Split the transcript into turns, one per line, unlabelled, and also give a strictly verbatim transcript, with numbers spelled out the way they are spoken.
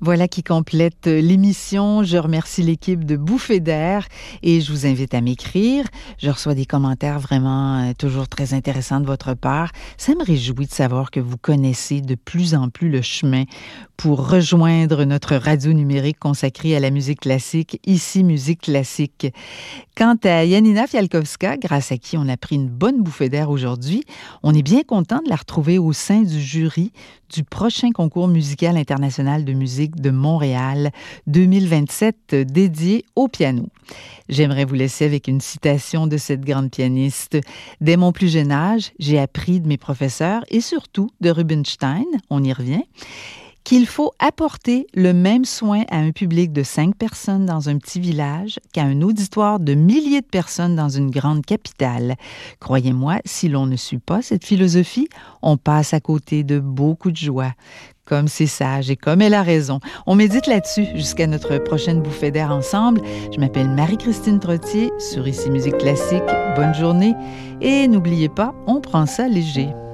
Voilà qui complète l'émission. Je remercie l'équipe de Bouffées d'air et je vous invite à m'écrire. Je reçois des commentaires vraiment euh, toujours très intéressants de votre part. Ça me réjouit de savoir que vous connaissez de plus en plus le chemin pour rejoindre notre radio numérique consacrée à la musique classique, ici Musique classique. Quant à Janina Fialkowska, grâce à qui on a pris une bonne bouffée d'air aujourd'hui, on est bien content de la retrouver au sein du jury du prochain concours musical international de musique de Montréal deux mille vingt-sept dédié au piano. J'aimerais vous laisser avec une citation de cette grande pianiste. « Dès mon plus jeune âge, j'ai appris de mes professeurs et surtout de Rubinstein, on y revient, qu'il faut apporter le même soin à un public de cinq personnes dans un petit village qu'à un auditoire de milliers de personnes dans une grande capitale. Croyez-moi, si l'on ne suit pas cette philosophie, on passe à côté de beaucoup de joie. » Comme c'est sage et comme elle a raison. On médite là-dessus jusqu'à notre prochaine bouffée d'air ensemble. Je m'appelle Marie-Christine Trottier sur Ici Musique classique. Bonne journée et n'oubliez pas, on prend ça léger.